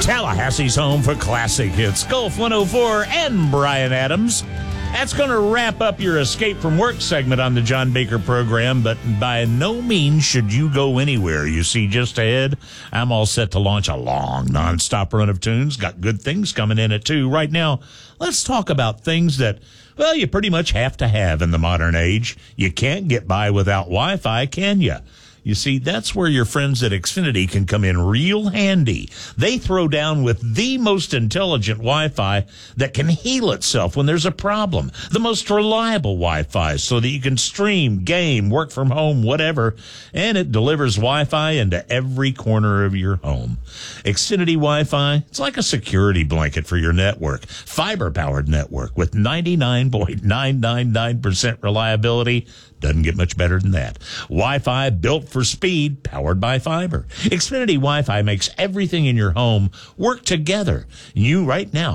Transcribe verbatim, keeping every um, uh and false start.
Tallahassee's home for classic hits, Gulf one oh four and Bryan Adams. That's going to wrap up your Escape from Work segment on the John Baker program, but by no means should you go anywhere. You see, just ahead, I'm all set to launch a long, nonstop run of tunes. Got good things coming in at two. Right now, let's talk about things that, well, you pretty much have to have in the modern age. You can't get by without Wi-Fi, can you? You see, that's where your friends at Xfinity can come in real handy. They throw down with the most intelligent Wi-Fi that can heal itself when there's a problem. The most reliable Wi-Fi so that you can stream, game, work from home, whatever, and it delivers Wi-Fi into every corner of your home. Xfinity Wi-Fi, it's like a security blanket for your network. Fiber-powered network with ninety-nine point nine nine nine percent reliability. Doesn't get much better than that. Wi-Fi built for speed, powered by fiber. Xfinity Wi-Fi makes everything in your home work together. You right now